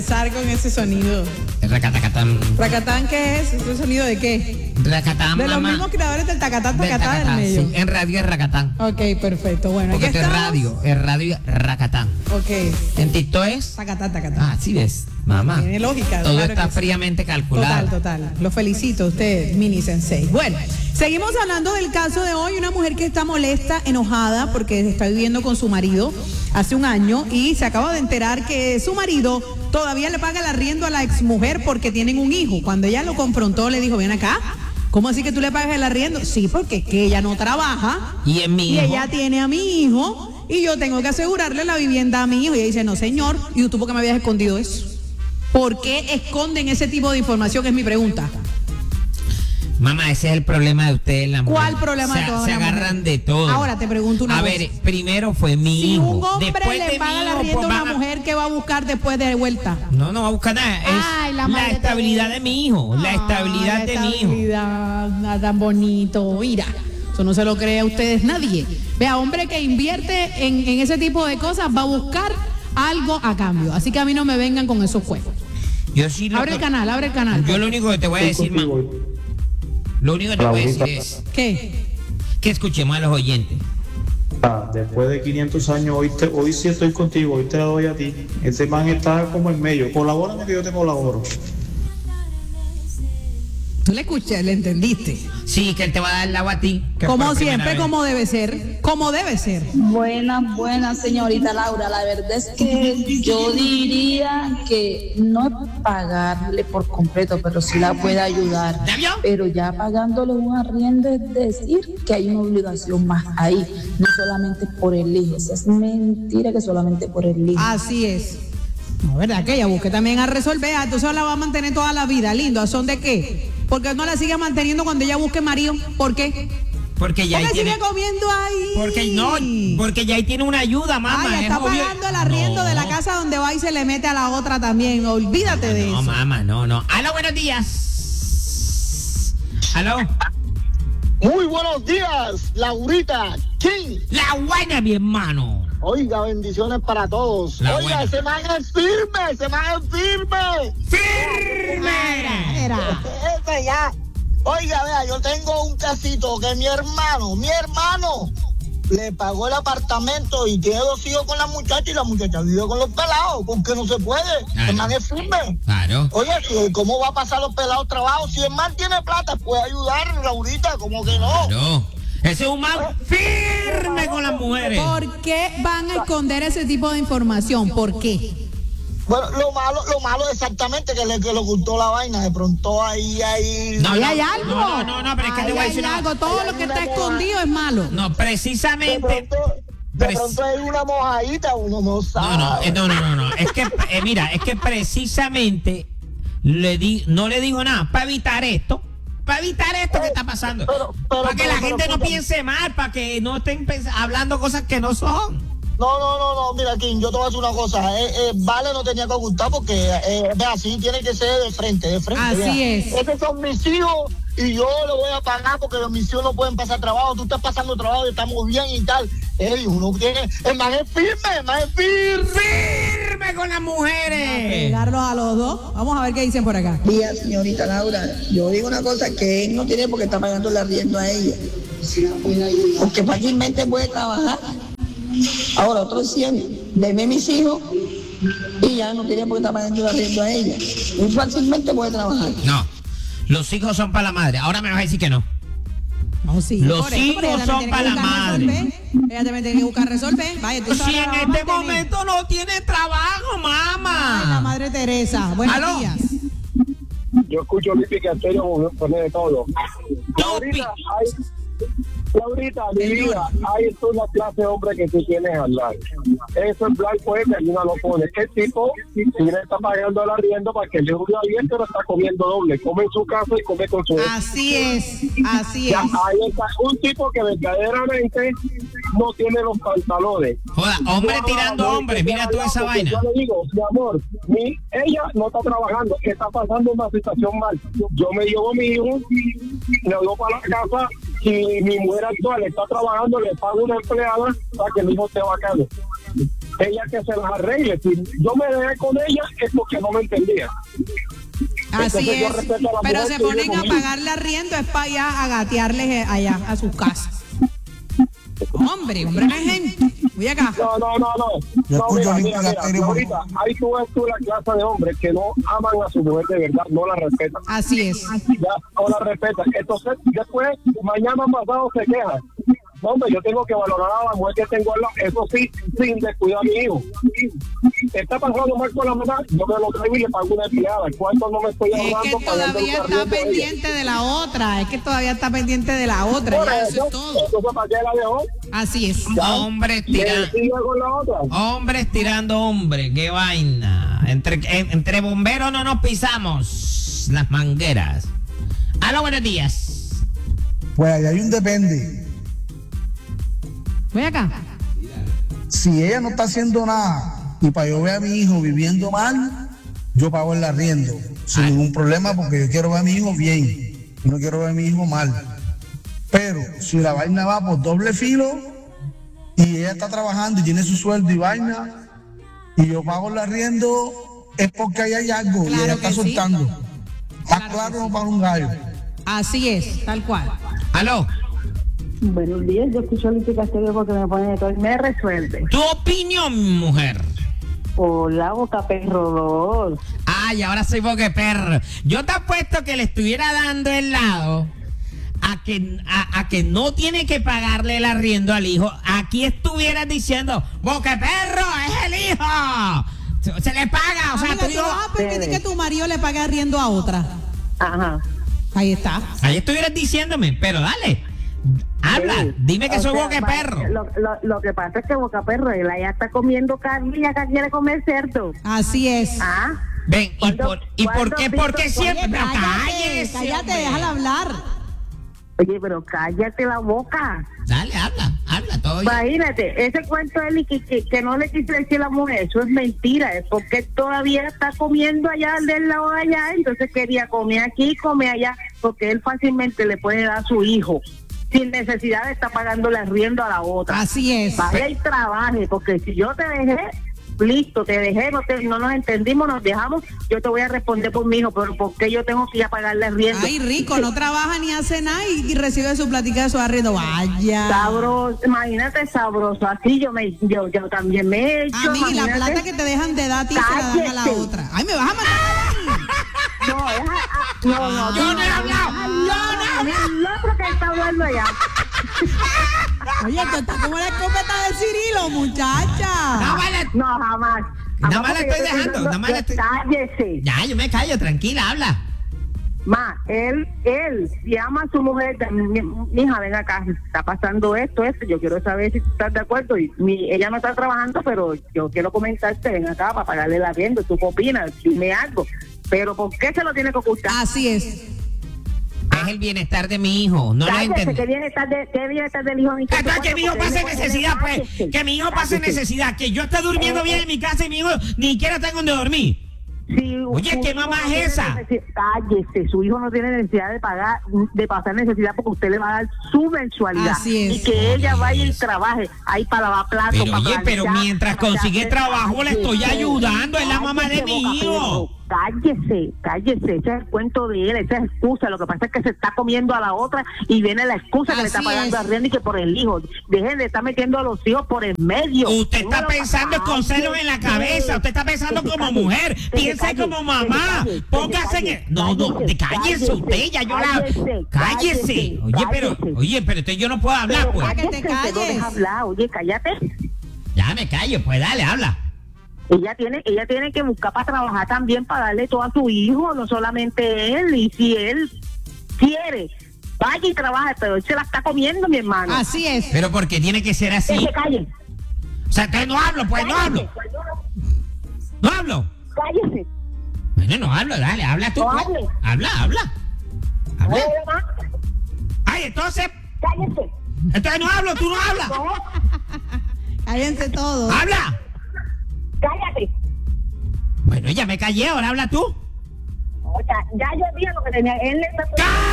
Empezar con ese sonido. Racatacatán. ¿Racatán qué es? ¿Ese sonido de qué? Racatán, De los mamá. mismos creadores del tacatán, tacatán del medio. Sí, en radio es racatán. Ok, perfecto. Bueno, Porque aquí esto estamos. es radio racatán. Ok. En TikTok es. Tacatán, tacatán. Ah, sí ves, mamá. Tiene lógica. Todo claro está que sí. fríamente calculado. Total. Lo felicito a usted, Mini Sensei. Bueno, seguimos hablando del caso de hoy. Una mujer que está molesta, enojada, porque está viviendo con su marido hace un año y se acaba de enterar que su marido todavía le paga el arriendo a la exmujer porque tienen un hijo. Cuando ella lo confrontó, le dijo, ven acá. ¿Cómo así que tú le pagas el arriendo? Sí, porque es que ella no trabaja. Y es mi hijo. Y ella tiene a mi hijo y yo tengo que asegurarle la vivienda a mi hijo. Y ella dice, no señor, ¿y tú por qué me habías escondido eso? ¿Por qué esconden ese tipo de información? Es mi pregunta. Mamá, ese es el problema de ustedes, la mujer. ¿Cuál problema de todas Se las agarran mujeres? de todo. Ahora te pregunto una cosa. cosa. A ver, primero fue mi Si hijo. un hombre Después le de paga mi el hijo, arriendo a pues, una van a- mujer, ¿qué va a buscar después de vuelta? No va a buscar nada. Es Ay, la madre estabilidad Teresa. de mi hijo. La estabilidad de mi hijo. Estabilidad, tan bonito. Mira, eso no se lo cree a ustedes nadie. Vea, hombre que invierte en ese tipo de cosas va a buscar algo a cambio. Así que a mí no me vengan con esos juegos. Yo sí lo Abre que- el canal. Yo lo único que te voy a decir, mamá. Lo único que te voy a decir es ¿Qué? que escuchemos a los oyentes. Después de 500 años, hoy sí estoy contigo, hoy te la doy a ti. Ese man está como en medio. Colabórame que yo te colaboro. Tú le escuché, le entendiste. Sí, que él te va a dar el agua a ti. que Como por primera siempre, vez. como debe ser. Como debe ser. Buenas, señorita Laura. La verdad es que yo diría que no es pagarle por completo, pero sí la puede ayudar. ¿Ya vio? Pero ya pagándole un arriendo es decir que hay una obligación más ahí, no solamente por el hijo. Esa es mentira que solamente por el hijo. Así es. No, ¿verdad? Que ella busque también a resolver. Entonces la va a mantener toda la vida. Lindo. ¿A son de qué? Porque no la sigue manteniendo cuando ella busque marido. ¿Por qué? Porque ya ahí Porque tiene. sigue comiendo ahí. Porque ya ahí tiene una ayuda, mamá. Ay, es está obvio. pagando el arriendo No. de la casa donde va y se le mete a la otra también. Olvídate de No, eso. mamá, no. Aló, buenos días. Aló. Muy buenos días, Laurita King. La buena, mi hermano. Oiga, bendiciones para todos. La Oiga, buena. ese man es firme, ¡Firme! Era. Ese ya. Oiga, vea, yo tengo un casito que mi hermano le pagó el apartamento y tiene 2 hijos con la muchacha y la muchacha vive con los pelados, porque no se puede. Claro. El man es firme. Claro. Oye, ¿cómo va a pasar los pelados trabajo? Si el man tiene plata, puede ayudar, Laurita, como que no. No. Ese es un man firme con las mujeres. ¿Por qué van a esconder ese tipo de información? ¿Por qué? Bueno, lo malo exactamente que le ocultó la vaina, de pronto ahí. No, Ahí hay algo. No, pero es que te Ahí voy a hay decir una- algo. Todo lo que está escondido es malo. No, De precisamente. pronto hay una mojadita, uno no sabe. No. Es que, mira, es que precisamente no le digo nada para evitar esto. Para evitar esto que está pasando. Pero, para que la pero, gente no escúchame. piense mal, para que no estén hablando cosas que no son. No, mira, King, yo te voy a decir una cosa. Vale no tenía que ocultar porque así tiene que ser de frente. Así vea. es. Esos son mis hijos y yo lo voy a pagar porque mis hijos no pueden pasar trabajo. Tú estás pasando trabajo y estamos bien y tal. Uno tiene, el man es firme. ¡Firme con las mujeres! Pegarlos a los dos. Vamos a ver qué dicen por acá. Día, señorita Laura, yo digo una cosa, que él no tiene por qué estar pagando el arriendo a ella, porque fácilmente puede trabajar. Ahora otros decían, deme mis hijos y ya no tiene por qué estar pagando el arriendo a ella. Él fácilmente puede trabajar. No, los hijos son para la madre. Ahora me vas a decir que no. No, sí. Los por eso, hijos pero ella son también para tiene que la buscar madre. resolver. Ella también tiene que buscar resolver. Vaya, tú Si sabes, en la va a este mantener. momento no tiene trabajo, mamá. Ay, la madre Teresa. Buenos ¿Aló? días. Yo escucho Lipi Canterio poner de todo. Tupi. Laurita, mi vida, ahí es una clase de hombre que tú tienes al lado. Eso en blanco es que alguna lo pone. ¿Qué tipo? Si le está pagando el arriendo para que le viva bien, pero está comiendo doble. Come en su casa y come con su ex. Así es. Ya, ahí está un tipo que verdaderamente no tiene los pantalones. Joda, hombre tirando hombres. Mira toda esa vaina. Yo le digo, mi amor, ella no está trabajando, está pasando una situación mal. Yo me llevo a mi hijo, le doy para la casa. Si mi mujer actual está trabajando, le pago una empleada para que mi hijo esté bacano. ella que se las arregle. Si yo me dejé con ella es porque no me entendía. Así Entonces, yo es. respeto a la Pero mujer se que vive ponen a conmigo. pagarle arriendo, es para allá a gatearles allá a sus casas. Hombre no es gente. Voy acá. No. Yo No, escucho mira, limpio ahorita, ahí tú ves tú la clase de hombres que no aman a su mujer de verdad, no la respetan. Así es. Ya, no la respetan. Entonces, después, mañana pasado se quejan. No, hombre, yo tengo que valorar a la mujer que tengo al lado, eso sí, sin descuidar a mi hijo. Está pasando mal con la mamá, yo me lo traigo y le pago una empleada. ¿Cuánto no me estoy Es ahorrando que pagando todavía el está arriendo a ella? pendiente de la otra. Es que todavía está pendiente de la otra. Por Ya, eso, eso es todo. entonces, ¿para qué la dejó? Así es. Hombres Y tirando. sigue con la otra. Hombres tirando hombres, qué vaina. Entre bomberos no nos pisamos las mangueras. Aló, buenos días. Pues ahí hay un depende. Voy acá. Si ella no está haciendo nada y para yo ver a mi hijo viviendo mal, yo pago el arriendo sin ningún problema porque yo quiero ver a mi hijo bien y no quiero ver a mi hijo mal. Pero si la vaina va por doble filo y ella está trabajando y tiene su sueldo y vaina y yo pago el arriendo, es porque ahí hay algo y Claro ella está que sí. soltando. Está Claro claro, que no para un gallo. Así es, tal cual. Aló, Buenos días, yo escucho Lítica Estéreo porque me pone de todo y me resuelve. tu opinión, mujer. Hola, Boca Perro 2. Ay, ahora soy boque perro. Yo te apuesto que le estuviera dando el lado a que no tiene que pagarle el arriendo al hijo. Aquí estuvieras diciendo, boque perro, es el hijo. Se le paga, o sea, Amiga, tu ¿tú hijo. vas a permitir que tu marido le pague arriendo a otra? Ajá. Ahí está. Ahí estuvieras diciéndome, pero dale. Habla, Sí. dime que O soy sea, boque perro. Lo que pasa es que Boca Perro, él allá está comiendo carne y acá quiere comer cerdo. Así es. Ah, Ven, ¿Cuándo- ¿y por cuándo qué? Víctor- ¿Por qué siempre? Oye, Pero cállate, cállate, hombre. déjala hablar. oye, pero cállate la boca. Dale, habla, todo bien. Imagínate, ese cuento de él que no le quise decir a la mujer, eso es mentira, es porque todavía está comiendo allá del lado de allá, entonces quería comer aquí, comer allá, porque él fácilmente le puede dar a su hijo, sin necesidad de estar pagándole arriendo a la otra. Así es. Vaya y trabaje, porque si yo te dejé, listo, te dejé, no nos entendimos, nos dejamos, yo te voy a responder por mi hijo, pero ¿por qué yo tengo que ir a pagarle arriendo? Ay, rico, no trabaja ni hace nada y recibe su platica de su arriendo. Vaya. Sabroso, imagínate sabroso, así yo también me he hecho. A mí la imagínate. plata que te dejan de dar a ti se la dan a la Cállese. otra. Ay, me vas a matar. No, Yo no he hablado. el otro que está hablando allá. Oye, tú estás como la escopeta de Cirilo, muchacha. No, jamás. Nada más la Porque estoy yo dejando, diciendo, nada más la estoy- Cállese. Ya, yo me callo, tranquila, habla. Él, si ama a su mujer, hija, ven acá, está pasando esto, yo quiero saber si tú estás de acuerdo. Ella no está trabajando, pero yo quiero comentarte, ven acá para pagarle la arriendo, ¿tú qué opinas? Dime algo. Pero ¿por qué se lo tiene que ocultar? Así es. Es el bienestar de mi hijo, no lo Cállese, entendí. ¿qué bienestar del hijo? Que mi hijo pase necesidad, pues. Que mi hijo pase necesidad. Que yo esté durmiendo bien en mi casa y mi hijo ni siquiera tenga donde dormir. Oye, ¿qué mamá es esa? Cállese, su hijo no tiene necesidad de pasar necesidad porque usted le va a dar su mensualidad. Así es. Y que ella vaya y trabaje ahí para lavar platos. Pero oye, pero mientras consigue trabajo le estoy ayudando, es la mamá de mi hijo. Cállese, ese es el cuento de él, esa es excusa. Lo que pasa es que se está comiendo a la otra y viene la excusa que le está Así pagando es. arriendo y que por el hijo. Dejen de estar metiendo a los hijos por el medio. Usted está pensando con celos en la cabeza, usted está pensando como mujer, piense como mamá, póngase en... No, cállese usted, ya yo la... Cállese. Oye, pero usted yo no puedo hablar, pues. Para que te calles. No deja hablar, oye, cállate. Ya me callo, pues dale, habla. Ella tiene que buscar para trabajar también, para darle todo a su hijo, no solamente él. Y si él quiere, vaya y trabaje, pero él se la está comiendo, mi hermano. Así es. Pero porque tiene que ser Que así. se calle. O sea, que no hablo, pues no hablo. No hablo. Cállese. Bueno, no hablo, dale, habla tú. No pues. hable. Habla. No hable más. Ay, entonces Cállese. no hablo, tú no hablas. No, Cállense todos. Habla. cállate. Bueno, ya me callé, ahora habla tú. O sea, ya yo dije lo que tenía. Él le está...